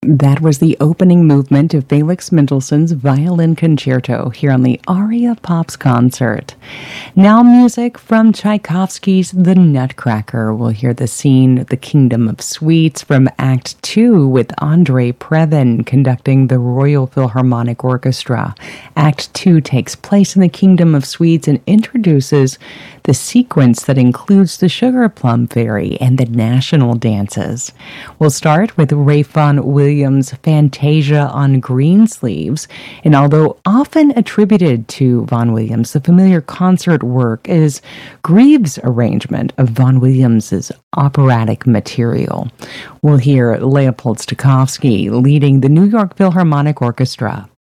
That was the opening movement of Felix Mendelssohn's Violin Concerto here on the Aria Pops concert. Now music from Tchaikovsky's The Nutcracker. We'll hear the scene, The Kingdom of Sweets, from Act 2 with Andrei Previn conducting the Royal Philharmonic Orchestra. Act 2 takes place in the Kingdom of Sweets and introduces the sequence that includes the Sugar Plum Fairy and the national dances. We'll start with Ralph Vaughan Williams' Fantasia on Greensleeves, and although often attributed to Vaughan Williams, the familiar concert work is Greaves' arrangement of Vaughan Williams's operatic material. We'll hear Leopold Stokowski leading the New York Philharmonic Orchestra.